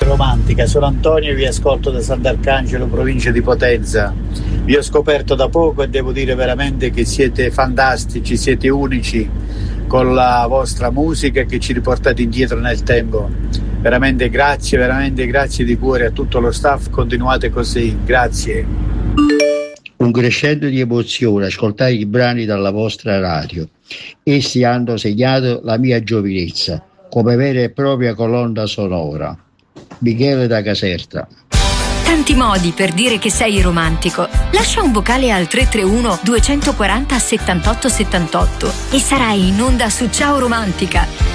romantica. Sono Antonio e vi ascolto da Sant'Arcangelo, provincia di Potenza. Vi ho scoperto da poco e devo dire veramente che siete fantastici, siete unici con la vostra musica che ci riportate indietro nel tempo. Veramente grazie di cuore a tutto lo staff, continuate così, grazie. Un crescendo di emozione ascoltare i brani dalla vostra radio. Essi hanno segnato la mia giovinezza come vera e propria colonna sonora. Michele da Caserta. Tanti modi per dire che sei romantico. Lascia un vocale al 331 240 78 78 e sarai in onda su Ciao Romantica.